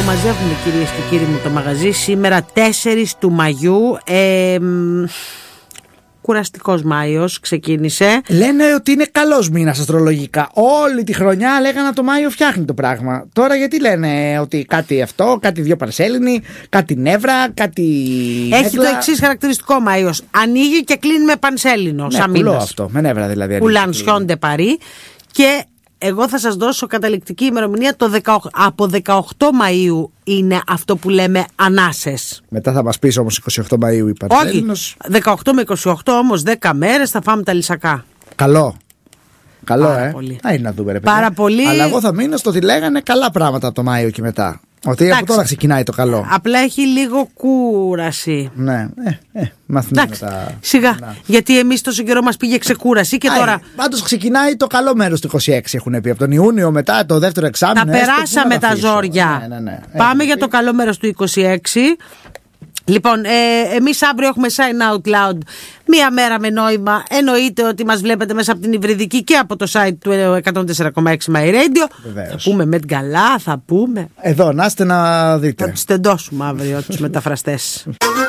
μαζεύουμε, κυρίες και κύριοι μου, το μαγαζί. Σήμερα 4 του Μαΐου. Κουραστικός Μάιος ξεκίνησε. Λένε ότι είναι καλός μήνας αστρολογικά. Όλη τη χρονιά λέγανε το Μάιο φτιάχνει το πράγμα. Τώρα γιατί λένε ότι κάτι αυτό, κάτι δυο Παρσέλινοι, κάτι νεύρα, κάτι. Έχει το εξής χαρακτηριστικό Μάιος. Ανοίγει και κλείνει με Πανσέλινο. Ναι, κουλό αυτό. Με νεύρα δηλαδή. Ουλανσιόν ντε Παρί. Και εγώ θα σας δώσω καταληκτική ημερομηνία από 18 Μαΐου είναι αυτό που λέμε ανάσες. Μετά θα μας πεις όμως 28 Μαΐου η Πανσέλινος. Όχι, 18 με 28 όμως 10 μέρες θα φάμε τα λυσακά. Καλό. Καλό, πολύ. Να είναι να δούμε, ρε παιδί. Πάρα πολύ. Αλλά εγώ θα μείνω στο ότι λέγανε καλά πράγματα από το Μάιο και μετά. Ότι από τώρα ξεκινάει το καλό. Απλά έχει λίγο κούραση. Ναι, μαθαίνουμε τα. Σιγά. Γιατί εμείς τόσο καιρό μας πήγε ξεκούραση και τώρα. Πάντως ξεκινάει το καλό μέρος του 26, έχουν πει. Από τον Ιούνιο μετά, το δεύτερο εξάμηνο. Τα περάσαμε τα ζόρια. Ναι. Πάμε για το καλό μέρος του 26. Λοιπόν, εμείς αύριο έχουμε Sign Out Loud, μία μέρα με νόημα. Εννοείται ότι μας βλέπετε μέσα από την υβριδική και από το site του 104,6 My Radio. Βεβαίως. Θα πούμε με γκαλά, θα πούμε. Εδώ, να είστε να δείτε. Θα τους τεντώσουμε αύριο τους μεταφραστές.